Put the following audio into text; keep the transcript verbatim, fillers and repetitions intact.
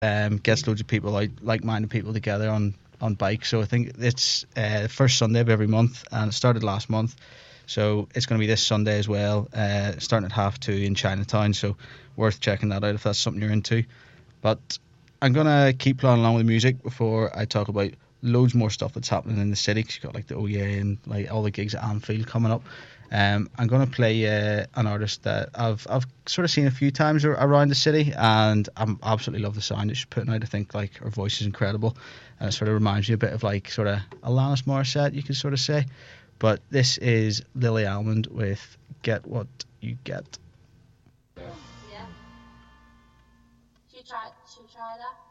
Um, gets loads of people out, like-minded people together on on bikes. So I think it's uh, the first Sunday of every month, and it started last month. So it's going to be this Sunday as well, uh, starting at half two in Chinatown. So worth checking that out if that's something you're into. But I'm going to keep playing along with music before I talk about loads more stuff that's happening in the city. 'Cause you've got like the O E A and like all the gigs at Anfield coming up. Um, I'm going to play uh, an artist that I've I've sort of seen a few times ar- around the city, and I absolutely love the sound that she's putting out. I think like her voice is incredible, and it sort of reminds me a bit of like sort of Alanis Morissette, you could sort of say. But this is Lily Almond with "Get What You Get." Yeah. Should we try, should we try that?